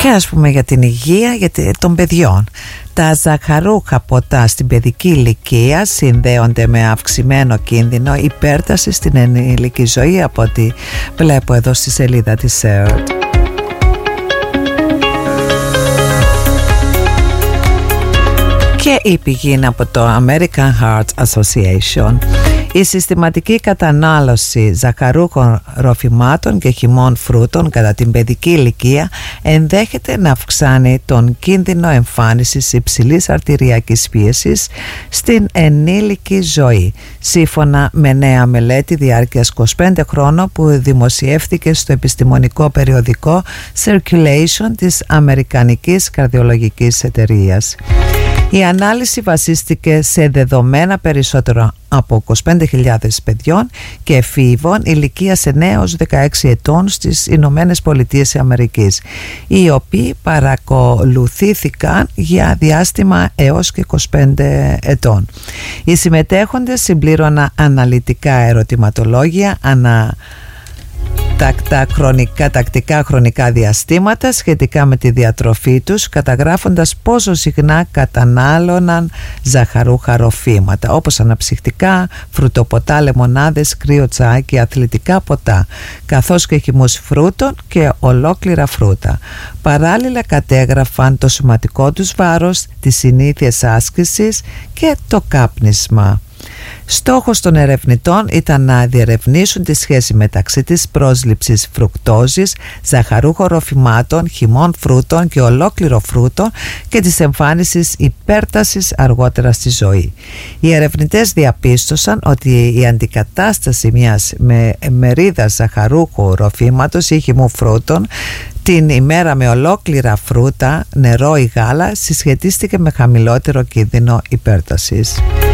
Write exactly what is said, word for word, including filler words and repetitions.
Και ας πούμε για την υγεία των παιδιών. Τα ζαχαρούχα ποτά στην παιδική ηλικία συνδέονται με αυξημένο κίνδυνο υπέρταση στην ενήλικη ζωή, από ό,τι βλέπω εδώ στη σελίδα της ΕΡΤ. Και η πηγή είναι από το American Heart Association. Η συστηματική κατανάλωση ζαχαρούχων ροφημάτων και χυμών φρούτων κατά την παιδική ηλικία ενδέχεται να αυξάνει τον κίνδυνο εμφάνισης υψηλής αρτηριακής πίεσης στην ενήλικη ζωή, σύμφωνα με νέα μελέτη διάρκειας είκοσι πέντε χρόνων που δημοσιεύθηκε στο επιστημονικό περιοδικό Circulation της Αμερικανικής Καρδιολογικής Εταιρείας. Η ανάλυση βασίστηκε σε δεδομένα περισσότερο από είκοσι πέντε χιλιάδες παιδιών και εφήβων ηλικίας εννέα έως δεκαέξι ετών στις Ηνωμένες Πολιτείες Αμερικής, οι οποίοι παρακολουθήθηκαν για διάστημα έως και είκοσι πέντε ετών. Οι συμμετέχοντες συμπλήρωναν αναλυτικά ερωτηματολόγια ανα τακτά χρονικά, τακτικά χρονικά διαστήματα σχετικά με τη διατροφή τους, καταγράφοντας πόσο συχνά κατανάλωναν ζαχαρούχα ροφήματα όπως αναψυκτικά, φρουτοποτά, λεμονάδες, κρύο τσάι, αθλητικά ποτά, καθώς και χυμούς φρούτων και ολόκληρα φρούτα. Παράλληλα κατέγραφαν το σωματικό τους βάρος, τις συνήθειες άσκησης και το κάπνισμα. Στόχος των ερευνητών ήταν να διερευνήσουν τη σχέση μεταξύ της πρόσληψης φρουκτόζης, ζαχαρούχων ροφημάτων, χυμών φρούτων και ολόκληρο φρούτων και της εμφάνισης υπέρτασης αργότερα στη ζωή. Οι ερευνητές διαπίστωσαν ότι η αντικατάσταση μιας με μερίδας ζαχαρούχου ροφήματος ή χυμού φρούτων την ημέρα με ολόκληρα φρούτα, νερό ή γάλα συσχετίστηκε με χαμηλότερο κίνδυνο υπέρτασης.